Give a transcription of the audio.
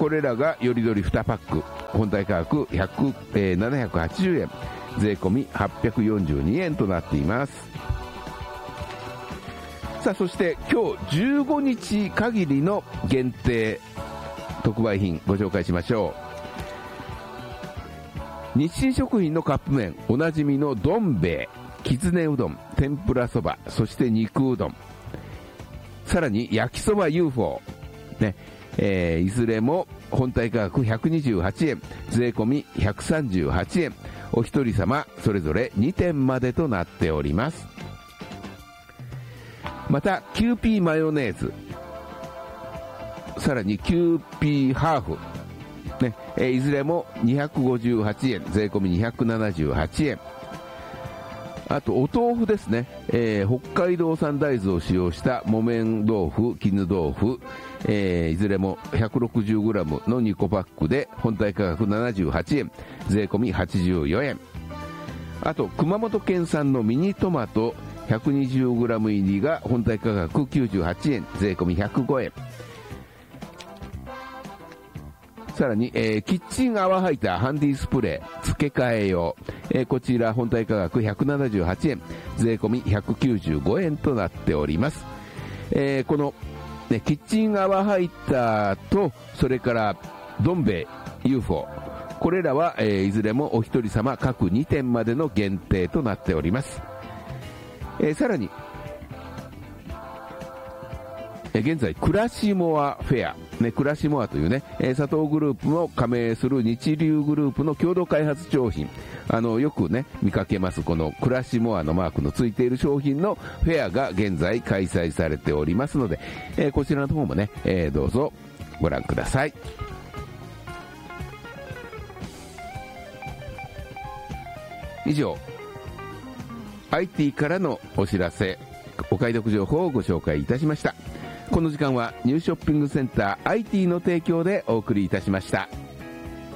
これらがよりどり2パック、本体価格780円、税込み842円となっています。さあ、そして今日15日限りの限定特売品ご紹介しましょう。日清食品のカップ麺、おなじみのどん兵衛、きつねうどん、天ぷらそば、そして肉うどん、さらに焼きそば UFO、ね、いずれも本体価格128円、税込み138円、お一人様それぞれ2点までとなっております。またキューピーマヨネーズ、さらにキューピーハーフ、ね、いずれも258円、税込み278円。あとお豆腐ですね、北海道産大豆を使用した木綿豆腐、絹豆腐、いずれも 160g の2個パックで本体価格78円、税込み84円。あと熊本県産のミニトマト 120g 入りが本体価格98円、税込み105円。さらに、キッチン泡ハイターハンディスプレー付け替え用、こちら本体価格178円、税込み195円となっております。この、ね、キッチン泡ハイターとそれからどん兵衛 UFO、 これらは、いずれもお一人様各2点までの限定となっております。さらに現在クラシモアフェア、ね、クラシモアというね、佐藤グループの加盟する日流グループの共同開発商品、よくね見かけますこのクラシモアのマークのついている商品のフェアが現在開催されておりますので、こちらの方もね、どうぞご覧ください。以上 IT からのお知らせ、お買い得情報をご紹介いたしました。この時間はニューショッピングセンター IT の提供でお送りいたしました。